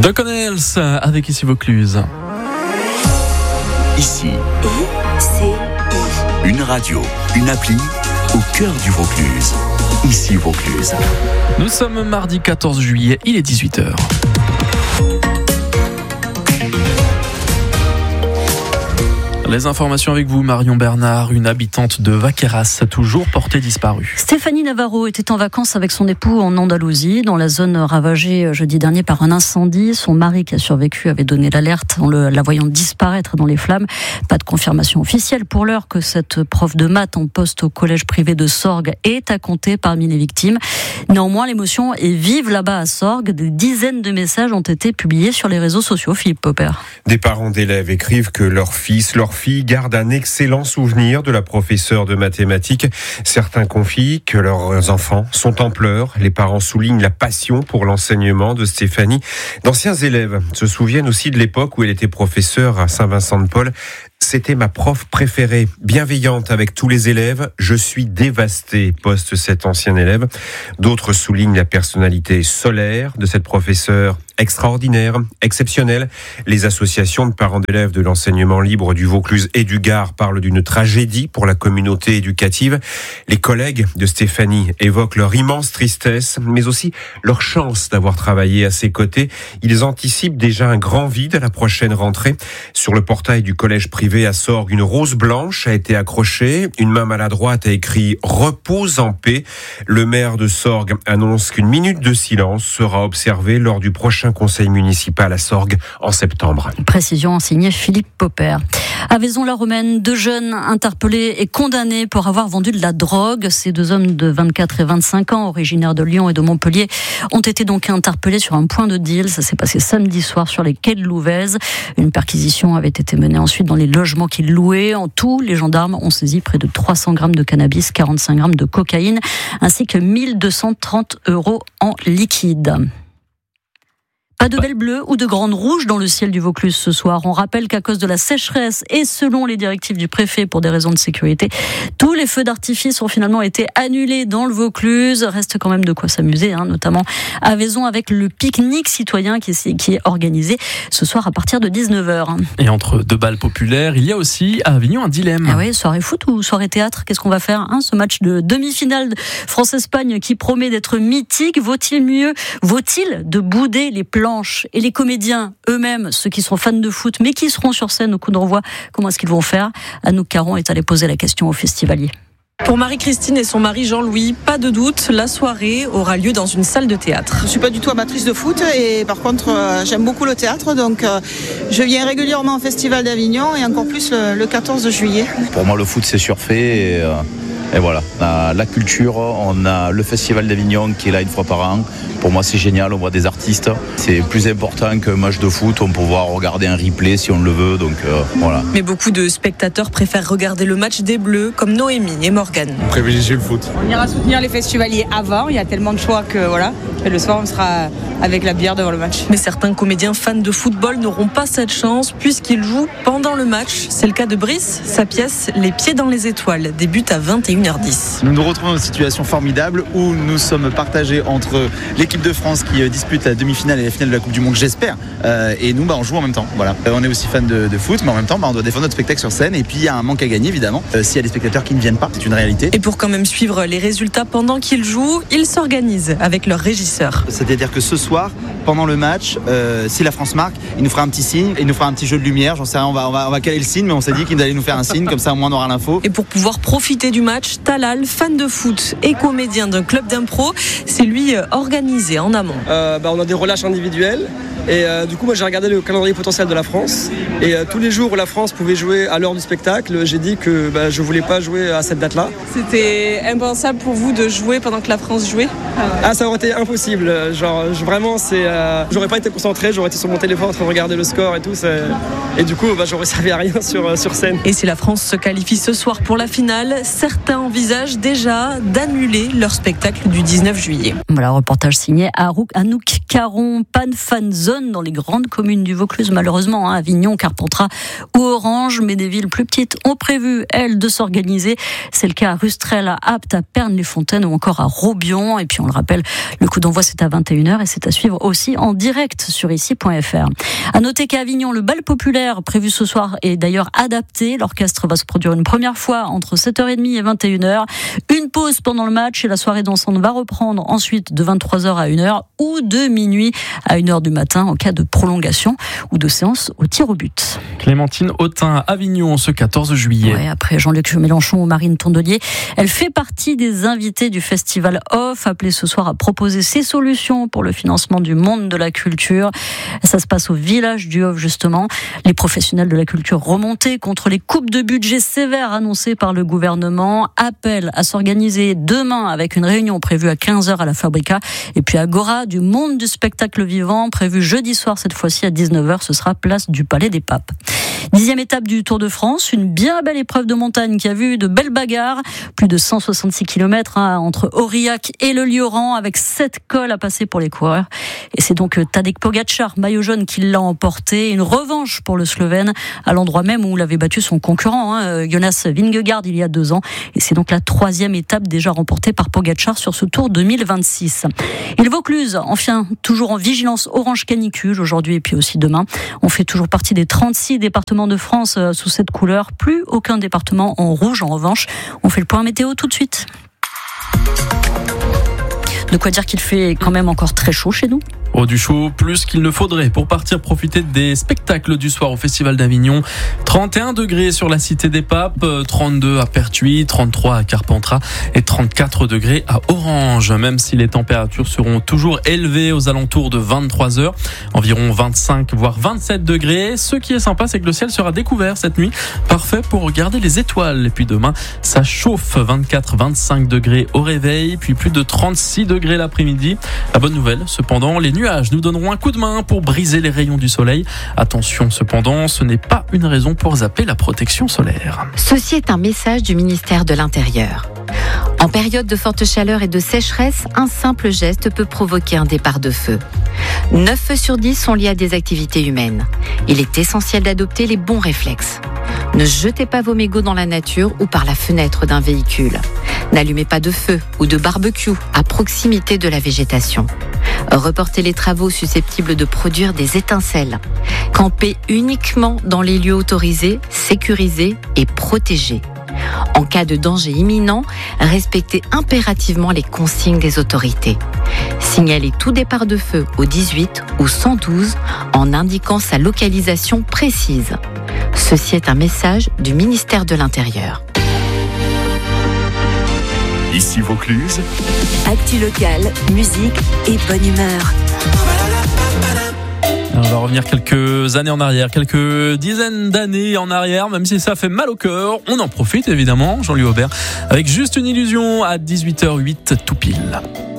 Doc Connells avec Ici Vaucluse. Ici, une radio, une appli au cœur du Vaucluse. Ici Vaucluse. Nous sommes mardi 14 juillet, il est 18h. Les informations avec vous, Marion Bernard, une habitante de Vaqueras, toujours portée disparue. Stéphanie Navarro était en vacances avec son époux en Andalousie, dans la zone ravagée jeudi dernier par un incendie. Son mari, qui a survécu, avait donné l'alerte en la voyant disparaître dans les flammes. Pas de confirmation officielle pour l'heure que cette prof de maths en poste au collège privé de Sorgues est à compter parmi les victimes. Néanmoins, l'émotion est vive là-bas à Sorgues. Des dizaines de messages ont été publiés sur les réseaux sociaux. Philippe Popper. Des parents d'élèves écrivent que leur fils, leur fille gardent un excellent souvenir de la professeure de mathématiques. Certains confient que leurs enfants sont en pleurs. Les parents soulignent la passion pour l'enseignement de Stéphanie. D'anciens élèves se souviennent aussi de l'époque où elle était professeure à Saint-Vincent-de-Paul. C'était ma prof préférée, bienveillante avec tous les élèves. Je suis dévasté, poste cet ancien élève. D'autres soulignent la personnalité solaire de cette professeure, extraordinaire, exceptionnelle. Les associations de parents d'élèves de l'enseignement libre du Vaucluse et du Gard parlent d'une tragédie pour la communauté éducative. Les collègues de Stéphanie évoquent leur immense tristesse, mais aussi leur chance d'avoir travaillé à ses côtés. Ils anticipent déjà un grand vide à la prochaine rentrée. Sur le portail du collège privé à Sorgues, une rose blanche a été accrochée. Une main maladroite a écrit « Repose en paix ». Le maire de Sorgues annonce qu'une minute de silence sera observée lors du prochain conseil municipal à Sorgues en septembre. Précision signée Philippe Popper. À Vaison-la-Romaine, 2 jeunes interpellés et condamnés pour avoir vendu de la drogue. Ces 2 hommes de 24 et 25 ans, originaires de Lyon et de Montpellier, ont été donc interpellés sur un point de deal. Ça s'est passé samedi soir sur les quais de Louvèze. Une perquisition avait été menée ensuite dans les logements qu'ils louaient. En tout, les gendarmes ont saisi près de 300 grammes de cannabis, 45 grammes de cocaïne, ainsi que 1 230 € en liquide. Pas de belles bleues ou de grandes rouges dans le ciel du Vaucluse ce soir. On rappelle qu'à cause de la sécheresse et selon les directives du préfet pour des raisons de sécurité, tous les feux d'artifice ont finalement été annulés dans le Vaucluse. Reste quand même de quoi s'amuser, notamment à Vaison avec le pique-nique citoyen qui est organisé ce soir à partir de 19h. Et entre 2 balles populaires, il y a aussi à Avignon un dilemme. Ah oui, soirée foot ou soirée théâtre, qu'est-ce qu'on va faire ce match de demi-finale France-Espagne qui promet d'être mythique, vaut-il de bouder les plans et les comédiens eux-mêmes, ceux qui sont fans de foot, mais qui seront sur scène au coup d'envoi, comment est-ce qu'ils vont faire? Anouk Caron est allée poser la question aux festivaliers. Pour Marie-Christine et son mari Jean-Louis, pas de doute, la soirée aura lieu dans une salle de théâtre. Je ne suis pas du tout amatrice de foot et par contre j'aime beaucoup le théâtre, donc je viens régulièrement au Festival d'Avignon et encore plus le 14 juillet. Pour moi le foot c'est surfait et voilà, on a la culture, on a le Festival d'Avignon qui est là une fois par an. Pour moi c'est génial, on voit des artistes. C'est plus important qu'un match de foot, on peut pouvoir regarder un replay si on le veut, donc voilà. Mais beaucoup de spectateurs préfèrent regarder le match des Bleus comme Noémie et Morgane. On privilégie le foot. On ira soutenir les festivaliers avant, il y a tellement de choix que voilà. Et le soir on sera avec la bière devant le match. Mais certains comédiens fans de football n'auront pas cette chance puisqu'ils jouent pendant le match. C'est le cas de Brice, sa pièce Les Pieds dans les étoiles débute à 21h10. Nous nous retrouvons dans une situation formidable où nous sommes partagés entre l'équipe de France qui dispute la demi-finale et la finale de la Coupe du Monde, j'espère, et nous on joue en même temps. Voilà. On est aussi fans de foot, mais en même temps on doit défendre notre spectacle sur scène et puis il y a un manque à gagner évidemment. S'il y a des spectateurs qui ne viennent pas, c'est une réalité. Et pour quand même suivre les résultats pendant qu'ils jouent, ils s'organisent avec leur régisseur. C'est-à-dire que ce soir, pendant le match, si la France marque, il nous fera un petit signe, il nous fera un petit jeu de lumière, j'en sais rien, on va caler le signe, mais on s'est dit qu'il allait nous faire un signe, comme ça au moins on aura l'info. Et pour pouvoir profiter du match, Talal, fan de foot et comédien d'un club d'impro, c'est lui organisé en amont. On a des relâches individuels et du coup moi j'ai regardé le calendrier potentiel de la France et tous les jours où la France pouvait jouer à l'heure du spectacle, j'ai dit que je voulais pas jouer à cette date-là. C'était impensable pour vous de jouer pendant que la France jouait? Ça aurait été impossible, vraiment j'aurais pas été concentré, j'aurais été sur mon téléphone en train de regarder le score et tout, et du coup j'aurais servi à rien sur scène. Et si la France se qualifie ce soir pour la finale, certains envisagent déjà d'annuler leur spectacle du 19 juillet. Voilà, reportage signé Anouk Caron. Pas de fan zone dans les grandes communes du Vaucluse, malheureusement, Avignon, Carpentras ou Orange, mais des villes plus petites ont prévu, elles, de s'organiser. C'est le cas à Rustrel, à Apt, à Pernes-les-Fontaines ou encore à Robion. Et puis on le rappelle, le coup d'envoi c'est à 21h et c'est à suivre aussi aussi en direct sur ici.fr. À noter qu'à Avignon, le bal populaire prévu ce soir est d'ailleurs adapté. L'orchestre va se produire une première fois entre 7h30 et 21h. Une pause pendant le match et la soirée dansante va reprendre ensuite de 23h à 1h ou de minuit à 1h du matin en cas de prolongation ou de séance au tir au but. Clémentine Autain à Avignon ce 14 juillet. Ouais, après Jean-Luc Mélenchon ou Marine Tondelier, elle fait partie des invités du festival Off, appelé ce soir à proposer ses solutions pour le financement du monde de la culture. Ça se passe au village du Off justement. Les professionnels de la culture remontés contre les coupes de budget sévères annoncées par le gouvernement appellent à s'organiser demain avec une réunion prévue à 15h à la Fabrica et puis Agora du monde du spectacle vivant prévu jeudi soir cette fois-ci à 19h. Ce sera place du Palais des Papes. 10e étape du Tour de France, une bien belle épreuve de montagne qui a vu de belles bagarres, plus de 166 km entre Aurillac et le Lioran avec 7 cols à passer pour les coureurs. Et c'est donc Tadej Pogačar, maillot jaune, qui l'a emporté. Une revanche pour le Slovène à l'endroit même où l'avait battu son concurrent, Jonas Vingegaard, il y a 2 ans. Et c'est donc la 3e étape déjà remportée par Pogačar sur ce Tour 2026. Et le Vaucluse, enfin, toujours en vigilance orange canicule aujourd'hui et puis aussi demain. On fait toujours partie des 36 départements de France sous cette couleur. Plus aucun département en rouge en revanche. On fait le point météo tout de suite. De quoi dire qu'il fait quand même encore très chaud chez nous. Oh, du chaud, plus qu'il ne faudrait pour partir profiter des spectacles du soir au Festival d'Avignon. 31 degrés sur la Cité des Papes, 32 à Pertuis, 33 à Carpentras et 34 degrés à Orange. Même si les températures seront toujours élevées aux alentours de 23 heures, environ 25 voire 27 degrés. Ce qui est sympa, c'est que le ciel sera découvert cette nuit. Parfait pour regarder les étoiles. Et puis demain, ça chauffe, 24-25 degrés au réveil, puis plus de 36 degrés l'après-midi. La bonne nouvelle, cependant, les nuages nous donneront un coup de main pour briser les rayons du soleil. Attention cependant, ce n'est pas une raison pour zapper la protection solaire. Ceci est un message du ministère de l'Intérieur. En période de forte chaleur et de sécheresse, un simple geste peut provoquer un départ de feu. 9 feux sur 10 sont liés à des activités humaines. Il est essentiel d'adopter les bons réflexes. Ne jetez pas vos mégots dans la nature ou par la fenêtre d'un véhicule. N'allumez pas de feu ou de barbecue à proximité de la végétation. Reportez les travaux susceptibles de produire des étincelles. Campez uniquement dans les lieux autorisés, sécurisés et protégés. En cas de danger imminent, respectez impérativement les consignes des autorités. Signalez tout départ de feu au 18 ou 112 en indiquant sa localisation précise. Ceci est un message du ministère de l'Intérieur. Ici Vaucluse. Actu locale, musique et bonne humeur. On va revenir quelques années en arrière, quelques dizaines d'années en arrière, même si ça fait mal au cœur. On en profite évidemment, Jean-Louis Aubert, avec Juste une illusion à 18h08 tout pile.